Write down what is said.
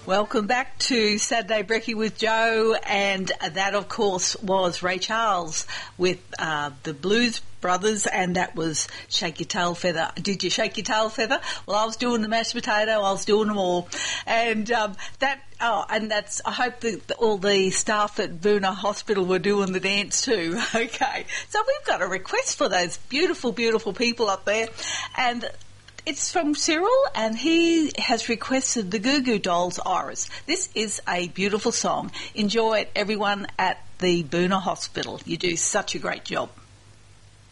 Welcome back to Saturday Brekkie with Joe, and that, of course, was Ray Charles with the Blues Brothers, and that was Shake Your Tail Feather. Did you shake your tail feather? Well, I was doing the mashed potato, I was doing them all. And that's, I hope that all the staff at Boonah Hospital were doing the dance too. Okay, so we've got a request for those beautiful, beautiful people up there, and it's from Cyril, and he has requested the Goo Goo Dolls' Iris. This is a beautiful song. Enjoy it, everyone at the Boonah Hospital. You do such a great job.